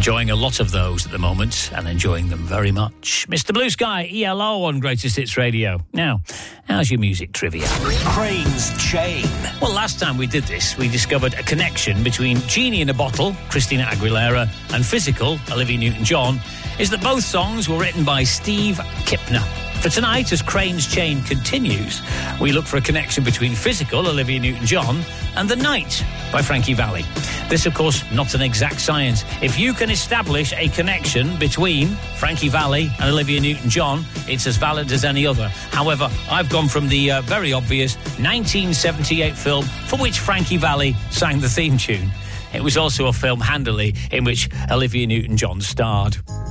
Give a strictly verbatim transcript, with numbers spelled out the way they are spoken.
Enjoying a lot of those at the moment and enjoying them very much. Mister Blue Sky, E L O on Greatest Hits Radio. Now, how's your music trivia? Crane's Chain. Well, last time we did this, we discovered a connection between Genie in a Bottle, Christina Aguilera, and Physical, Olivia Newton-John, is that both songs were written by Steve Kipner. For tonight, as Crane's Chain continues, we look for a connection between Physical, Olivia Newton-John, and The Night by Frankie Valli. This, of course, not an exact science. If you can establish a connection between Frankie Valli and Olivia Newton-John, it's as valid as any other. However, I've gone from the uh, very obvious nineteen seventy-eight film for which Frankie Valli sang the theme tune. It was also a film, handily, in which Olivia Newton-John starred.